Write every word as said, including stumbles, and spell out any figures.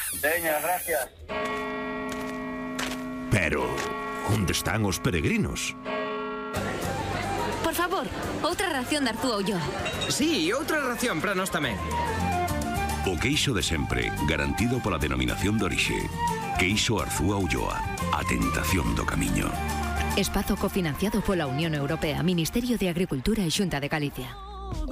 Veña, gracias. Pero, onde están os peregrinos? Por favor, outra ración de Arzúa Ulloa. Sí, outra ración para nós tamén. O queixo de sempre, garantido pola denominación de orixe. Queixo Arzúa Ulloa, a tentación do camiño. Espazo cofinanciado pola Unión Europea, Ministerio de Agricultura e Xunta de Galicia.